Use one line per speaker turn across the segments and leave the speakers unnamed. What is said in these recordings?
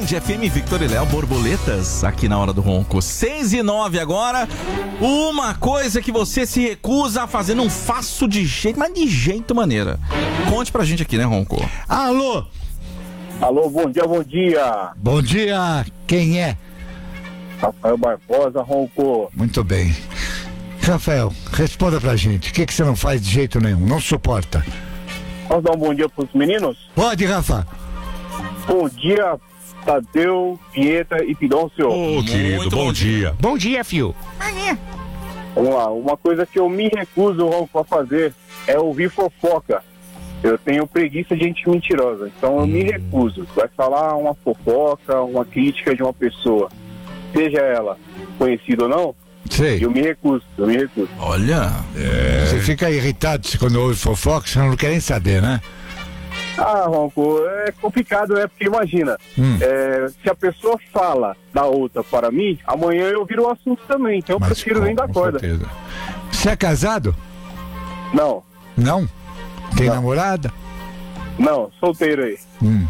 Band FM, Victor e Léo, borboletas aqui na Hora do Ronco. 6:09 agora. Uma coisa que você se recusa a fazer, não faço de jeito, mas de jeito maneira. Conte pra gente aqui, né, Ronco?
Alô?
Alô, bom dia, bom dia.
Bom dia, quem é?
Rafael Barbosa, Ronco.
Muito bem. Rafael, responda pra gente, o que você não faz de jeito nenhum, não suporta?
Posso dar um bom dia pros meninos?
Pode, Rafa.
Bom dia, Tadeu, Pieta e Pidoncio.
Ô, querido,
Muito
bom dia.
Bom dia, fio.
Vamos lá, uma coisa que eu me recuso, Ronco, a fazer é ouvir fofoca. Eu tenho preguiça de gente mentirosa, então eu me recuso. Vai falar uma fofoca, uma crítica de uma pessoa, seja ela conhecida ou não,
Sei.
eu me recuso.
Olha.
Você fica irritado quando ouve fofoca, você não quer nem saber, né?
Ah, Ronco, é complicado, né? Porque imagina, se a pessoa fala da outra para mim, amanhã eu viro o assunto também, então eu prefiro nem dar corda.
Certeza. Você é casado?
Não,
Não? Tem namorada?
não, solteiro aí.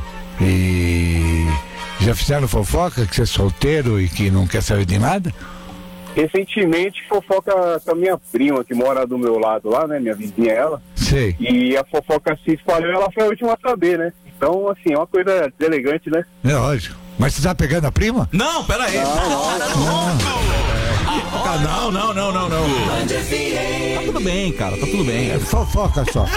E já fizeram fofoca que você é solteiro e que não quer saber de nada?
Recentemente, fofoca com a minha prima, que mora do meu lado lá, né? Minha vizinha, ela.
Sei.
E a fofoca se espalhou, ela foi a última a saber, né? Então, assim, é uma coisa deselegante, né?
É lógico. Mas você tá pegando a prima?
Não, pera aí. Não. Tá tudo bem, cara, tá tudo bem.
É fofoca só.